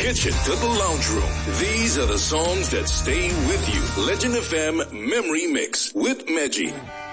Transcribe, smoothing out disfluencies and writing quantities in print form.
kitchen to the lounge room. These are the songs that stay with you. Legend FM Memory Mix with Meji.